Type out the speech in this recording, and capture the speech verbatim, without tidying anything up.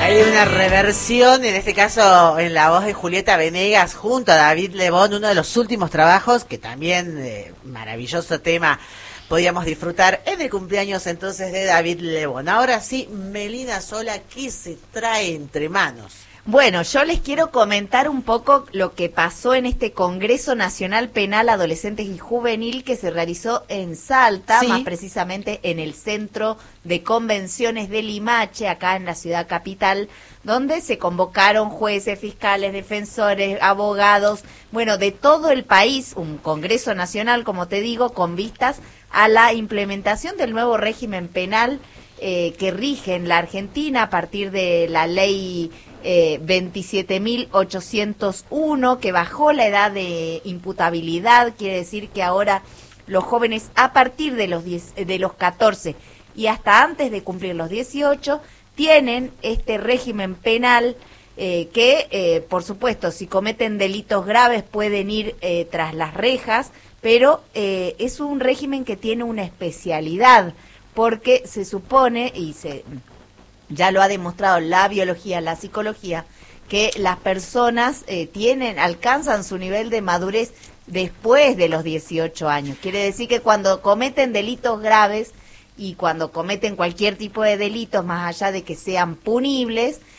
Hay una reversión, en este caso en la voz de Julieta Venegas junto a David Lebón, uno de los últimos trabajos que también, eh, maravilloso tema, podíamos disfrutar en el cumpleaños entonces de David Lebón. Ahora sí, Melina Sola, ¿qué se trae entre manos? Bueno, yo les quiero comentar un poco lo que pasó en este Congreso Nacional Penal Adolescentes y Juvenil que se realizó en Salta, Sí. más precisamente en el Centro de Convenciones de Limache, acá en la ciudad capital, donde se convocaron jueces, fiscales, defensores, abogados, bueno, de todo el país, un Congreso Nacional, como te digo, con vistas a la implementación del nuevo régimen penal eh, que rige en la Argentina a partir de la ley Eh, veintisiete mil ochocientos uno, que bajó la edad de imputabilidad, quiere decir que ahora los jóvenes a partir de los diez, de los catorce y hasta antes de cumplir los dieciocho tienen este régimen penal eh, que, eh, por supuesto, si cometen delitos graves pueden ir eh, tras las rejas, pero eh, es un régimen que tiene una especialidad, porque se supone, y se... ya lo ha demostrado la biología, la psicología, que las personas eh, tienen, alcanzan su nivel de madurez después de los dieciocho años. Quiere decir que cuando cometen delitos graves y cuando cometen cualquier tipo de delitos, más allá de que sean punibles,